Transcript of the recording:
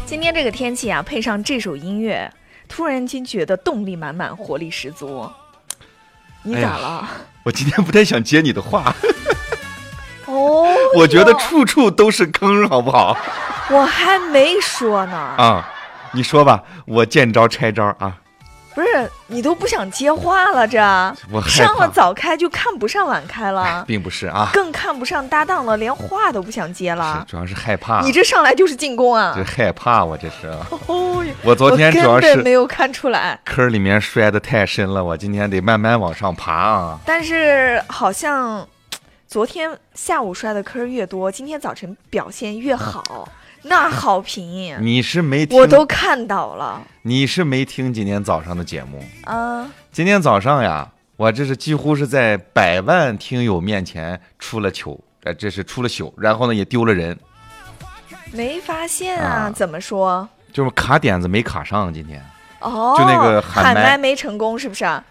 今天这个天气啊，配上这首音乐，突然间觉得动力满满，活力十足。你咋了？ 我今天不太想接你的话。 哦， 我觉得处处都是坑，好不好？ 我还没说呢。 啊，你说吧，我见招拆招啊。 不是你都不想接话了，这我害怕上了早开就看不上晚开了， 并不是啊， 更看不上搭档了，连话都不想接了。 主要是害怕。 你这上来就是进攻啊！ 这害怕，我这是。 哦， 我昨天主要是根本没有看出来， 坑里面摔得太深了，我今天得慢慢往上爬啊。 但是好像昨天下午摔的坑越多，今天早晨表现越好。那好评， 你是没听， 我都看到了。 你是没听今天早上的节目啊？ 今天早上呀，我这是几乎是在100万听友面前出了糗，这是出了糗，然后呢也丢了人。 没发现啊？怎么说？ 就是卡点子没卡上，今天。 哦， 就那个喊麦没成功，是不是？